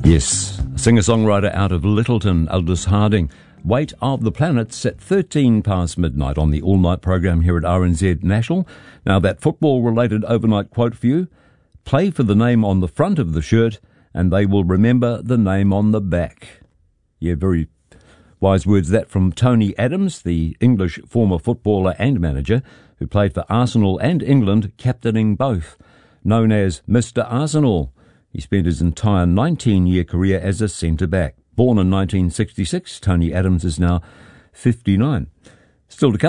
Yes, singer-songwriter out of Littleton, Aldous Harding. Weight of the Planets at 13 past midnight on the all-night program here at RNZ National. Now that football-related overnight quote for you: play for the name on the front of the shirt and they will remember the name on the back. Yeah, very wise words that from Tony Adams, the English former footballer and manager who played for Arsenal and England, captaining both. Known as Mr. Arsenal, he spent his entire 19-year career as a centre-back. Born in 1966, Tony Adams is now 59. Still to come.